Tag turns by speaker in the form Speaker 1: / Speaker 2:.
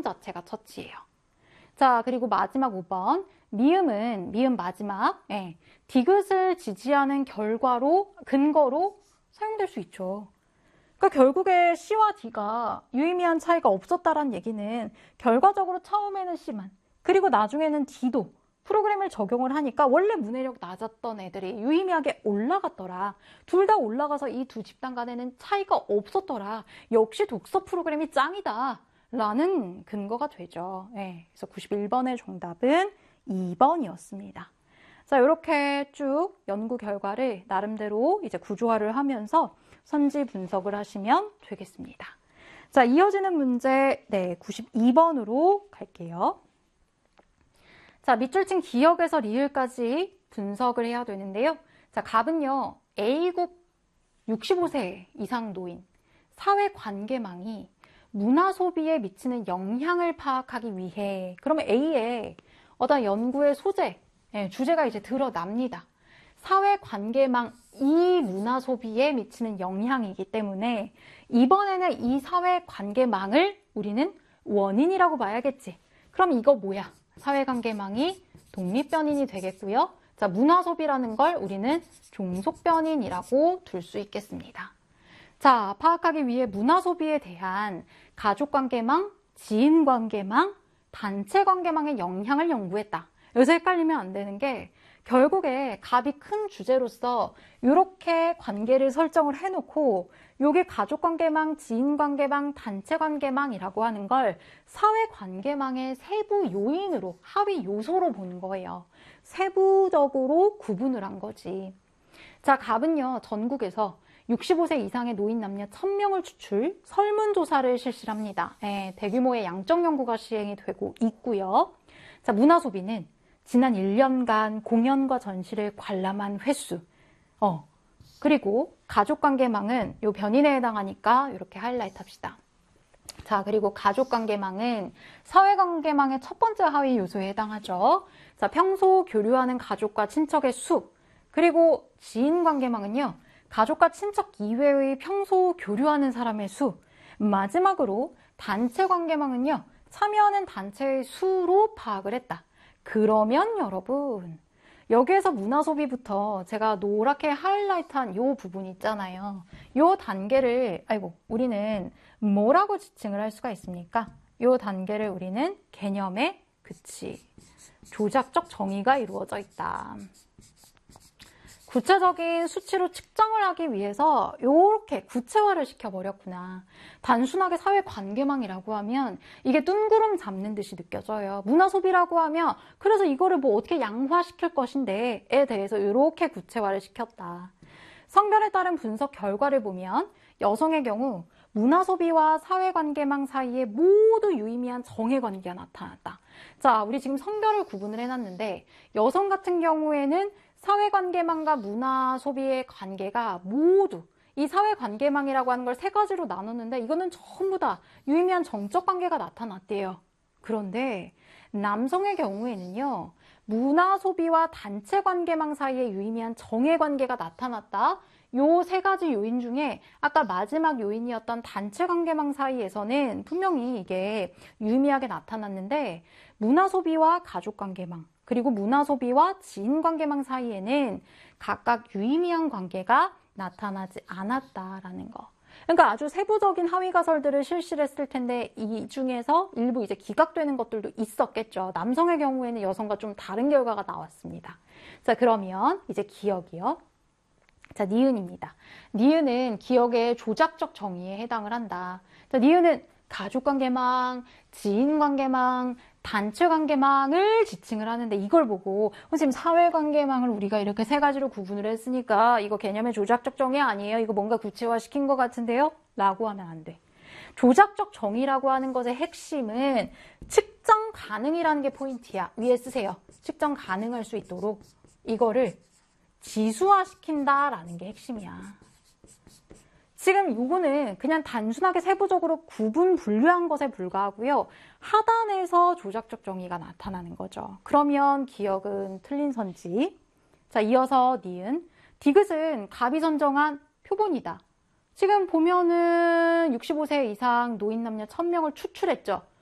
Speaker 1: 자체가 처치예요. 자, 그리고 마지막 5번. 미음 마지막. 예, 디귿을 지지하는 근거로 사용될 수 있죠. 그러니까 결국에 C와 D가 유의미한 차이가 없었다라는 얘기는 결과적으로 처음에는 C만, 그리고 나중에는 D도 프로그램을 적용을 하니까 원래 문해력 낮았던 애들이 유의미하게 올라갔더라. 둘 다 올라가서 이 두 집단 간에는 차이가 없었더라. 역시 독서 프로그램이 짱이다. 라는 근거가 되죠. 네, 그래서 91번의 정답은 2번이었습니다. 자, 이렇게 쭉 연구 결과를 나름대로 이제 구조화를 하면서 선지 분석을 하시면 되겠습니다. 자, 이어지는 문제, 네, 92번으로 갈게요. 자, 밑줄 친 기역에서 리을까지 분석을 해야 되는데요. 자, 갑은요, A국 65세 이상 노인, 사회관계망이 문화 소비에 미치는 영향을 파악하기 위해, 그러면 A의 어떤 연구의 소재, 주제가 이제 드러납니다. 사회관계망 이 문화 소비에 미치는 영향이기 때문에 이번에는 이 사회관계망을 우리는 원인이라고 봐야겠지. 그럼 이거 뭐야? 사회관계망이 독립변인이 되겠고요. 자, 문화 소비라는 걸 우리는 종속변인이라고 둘 수 있겠습니다. 자, 파악하기 위해 문화 소비에 대한 가족관계망, 지인관계망, 단체관계망의 영향을 연구했다. 여기서 헷갈리면 안 되는 게 결국에 갑이 큰 주제로서 이렇게 관계를 설정을 해놓고 요게 가족관계망, 지인관계망, 단체관계망이라고 하는 걸 사회관계망의 세부 요인으로, 하위 요소로 본 거예요. 세부적으로 구분을 한 거지. 자, 갑은요, 전국에서 65세 이상의 노인 남녀 1000명을 추출 설문조사를 실시합니다. 대규모의 양적 연구가 시행이 되고 있고요. 자, 문화 소비는 지난 1년간 공연과 전시를 관람한 횟수, 그리고 가족관계망은 요 변인에 해당하니까 이렇게 하이라이트 합시다. 자, 그리고 가족관계망은 사회관계망의 첫 번째 하위 요소에 해당하죠. 자, 평소 교류하는 가족과 친척의 수, 그리고 지인관계망은요, 가족과 친척 이외의 평소 교류하는 사람의 수, 마지막으로 단체관계망은요, 참여하는 단체의 수로 파악을 했다. 그러면 여러분, 여기에서 문화소비부터 제가 노랗게 하이라이트한 요 부분 있잖아요. 요 단계를, 우리는 뭐라고 지칭을 할 수가 있습니까? 요 단계를 우리는 개념의, 조작적 정의가 이루어져 있다. 구체적인 수치로 측정을 하기 위해서 이렇게 구체화를 시켜버렸구나. 단순하게 사회관계망이라고 하면 이게 뜬구름 잡는 듯이 느껴져요. 문화소비라고 하면 그래서 이거를 뭐 어떻게 양화시킬 것인데에 대해서 이렇게 구체화를 시켰다. 성별에 따른 분석 결과를 보면 여성의 경우 문화소비와 사회관계망 사이에 모두 유의미한 정해관계가 나타났다. 자, 우리 지금 성별을 구분을 해놨는데 여성 같은 경우에는 사회관계망과 문화소비의 관계가 모두 이 사회관계망이라고 하는 걸 세 가지로 나눴는데 이거는 전부 다 유의미한 정적 관계가 나타났대요. 그런데 남성의 경우에는요. 문화소비와 단체관계망 사이에 유의미한 정해관계가 나타났다. 요 세 가지 요인 중에 아까 마지막 요인이었던 단체관계망 사이에서는 분명히 이게 유의미하게 나타났는데 문화소비와 가족관계망 그리고 문화소비와 지인관계망 사이에는 각각 유의미한 관계가 나타나지 않았다라는 거. 그러니까 아주 세부적인 하위가설들을 실시를 했을 텐데 이 중에서 일부 이제 기각되는 것들도 있었겠죠. 남성의 경우에는 여성과 좀 다른 결과가 나왔습니다. 자, 그러면 이제 기억이요. 자, 니은입니다. 니은은 기억의 조작적 정의에 해당을 한다. 자, 니은은 가족관계망, 지인관계망, 단체관계망을 지칭을 하는데 이걸 보고 선생님 사회관계망을 우리가 이렇게 세 가지로 구분을 했으니까 이거 개념의 조작적 정의 아니에요? 이거 뭔가 구체화시킨 것 같은데요? 라고 하면 안 돼. 조작적 정의라고 하는 것의 핵심은 측정 가능이라는 게 포인트야. 위에 쓰세요. 측정 가능할 수 있도록 이거를 지수화시킨다라는 게 핵심이야. 지금 이거는 그냥 단순하게 세부적으로 구분 분류한 것에 불과하고요. 하단에서 조작적 정의가 나타나는 거죠. 그러면 기억은 틀린 선지. 자, 이어서 니은. 디귿은 갑이 선정한 표본이다. 지금 보면은 65세 이상 노인 남녀 1000명을 추출했죠.